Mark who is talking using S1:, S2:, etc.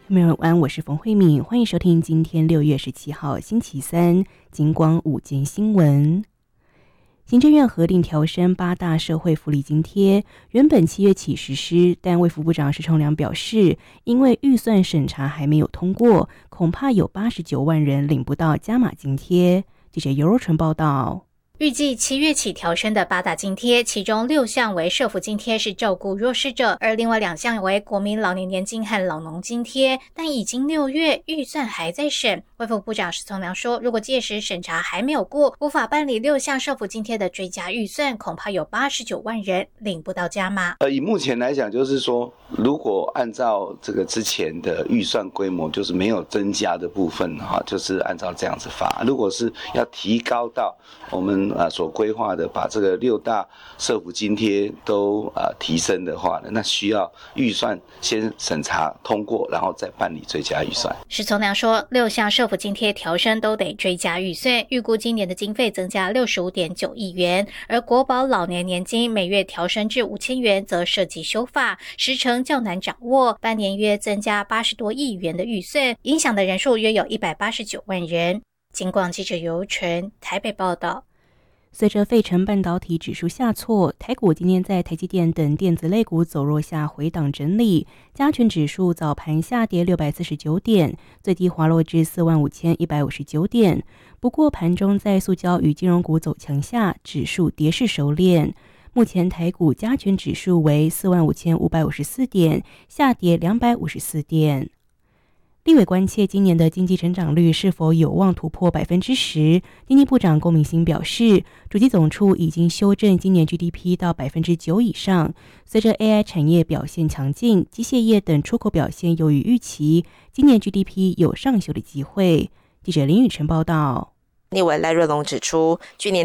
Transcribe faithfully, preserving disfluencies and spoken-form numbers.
S1: 朋友们晚安，我是冯慧敏，欢迎收听今天六月十七号星期三金光午间新闻。行政院核定调升八大社会福利津贴，原本七月起实施，但卫福部长施崇良表示，因为预算审查还没有通过，恐怕有八十九万人领不到加码津贴。记者尤若纯报道。
S2: 预计七月起调升的八大津贴，其中六项为社福津贴，是照顾弱势者，而另外两项为国民老年年金和老农津贴。但已经六月，预算还在审。卫福部长施崇良说，如果届时审查还没有过，无法办理六项社福津贴的追加预算，恐怕有八十九万人领不到加码。
S3: 呃，以目前来讲，就是说，如果按照这个之前的预算规模，就是没有增加的部分哈，就是按照这样子发。如果是要提高到我们啊，所规划的把这个六大社福津贴都啊提升的话呢，那需要预算先审查通过，然后再办理追加预算。
S2: 施崇良说，六项社福津贴调升都得追加预算，预估今年的经费增加 六十五点九亿元，而国保老年年金每月调升至五千元，则涉及修法，时程较难掌握，半年约增加八十多亿元的预算，影响的人数约有一百八十九万人。警广记者尤纯台北报道。
S1: 随着费城半导体指数下挫，台股今天在台积电等电子类股走弱下回档整理，加权指数早盘下跌六百四十九点，最低滑落至四万五千一百五十九点。不过盘中在塑胶与金融股走强下，指数跌势收敛。目前台股加权指数为四万五千五百五十四点，下跌两百五十四点。立委关切今年的经济成长率是否有望突破百分之十。经济部长龚明鑫表示，主计总处已经修正今年 G D P 到百分之九以上。随着 A I 产业表现强劲，机械业等出口表现优于预期，今年 G D P 有上修的机会。记者林宇晨报道。
S4: 立委赖瑞隆指出，去年